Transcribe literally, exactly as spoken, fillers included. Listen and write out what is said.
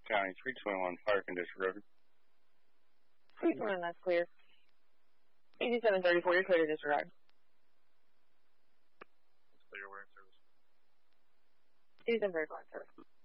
County, three twenty-one, fire condition road. three twenty-one, that's clear. eighty-seven thirty-four, you're clear to disregard. It's clear, we're in service. eighty-seven thirty-four, service.